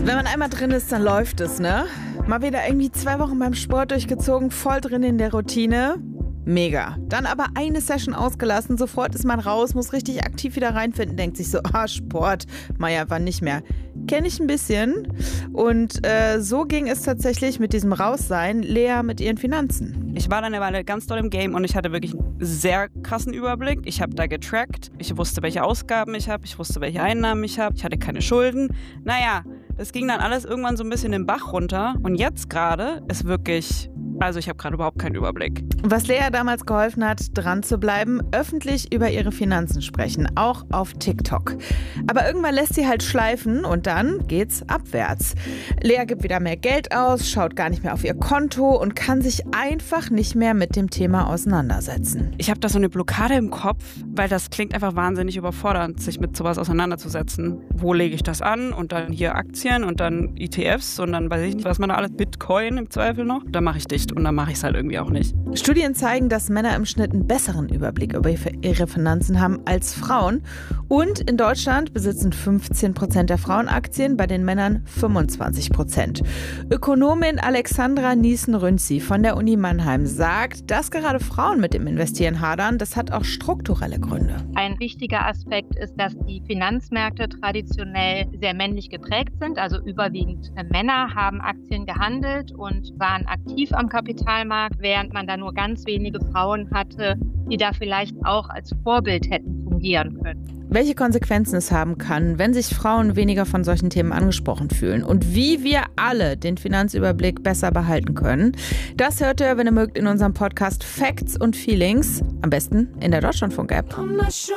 Wenn man einmal drin ist, dann läuft es, ne? Mal wieder irgendwie 2 Wochen beim Sport durchgezogen, voll drin in der Routine. Mega. Dann aber eine Session ausgelassen, sofort ist man raus, muss richtig aktiv wieder reinfinden, denkt sich so, Sport, Maja, wann nicht mehr. Kenne ich ein bisschen. Und so ging es tatsächlich mit diesem Raussein Lea mit ihren Finanzen. Ich war dann eine Weile ganz doll im Game und ich hatte wirklich einen sehr krassen Überblick. Ich habe da getrackt, ich wusste, welche Ausgaben ich habe, ich wusste, welche Einnahmen ich habe, ich hatte keine Schulden. Naja, das ging dann alles irgendwann so ein bisschen den Bach runter und jetzt gerade ist wirklich... Also ich habe gerade überhaupt keinen Überblick. Was Lea damals geholfen hat, dran zu bleiben, öffentlich über ihre Finanzen sprechen, auch auf TikTok. Aber irgendwann lässt sie halt schleifen und dann geht's abwärts. Lea gibt wieder mehr Geld aus, schaut gar nicht mehr auf ihr Konto und kann sich einfach nicht mehr mit dem Thema auseinandersetzen. Ich habe da so eine Blockade im Kopf, weil das klingt einfach wahnsinnig überfordernd, sich mit sowas auseinanderzusetzen. Wo lege ich das an? Und dann hier Aktien und dann ETFs und dann weiß ich nicht, was man da alles, Bitcoin im Zweifel noch. Da mache ich dicht. Und dann mache ich es halt irgendwie auch nicht. Studien zeigen, dass Männer im Schnitt einen besseren Überblick über ihre Finanzen haben als Frauen. Und in Deutschland besitzen 15% der Frauen Aktien, bei den Männern 25%. Ökonomin Alexandra Niesen-Rünzi von der Uni Mannheim sagt, dass gerade Frauen mit dem Investieren hadern. Das hat auch strukturelle Gründe. Ein wichtiger Aspekt ist, dass die Finanzmärkte traditionell sehr männlich geprägt sind. Also überwiegend Männer haben Aktien gehandelt und waren aktiv am Kapitalmarkt, während man da nur ganz wenige Frauen hatte, die da vielleicht auch als Vorbild hätten fungieren können. Welche Konsequenzen es haben kann, wenn sich Frauen weniger von solchen Themen angesprochen fühlen und wie wir alle den Finanzüberblick besser behalten können, das hört ihr, wenn ihr mögt, in unserem Podcast Facts und Feelings, am besten in der Deutschlandfunk-App.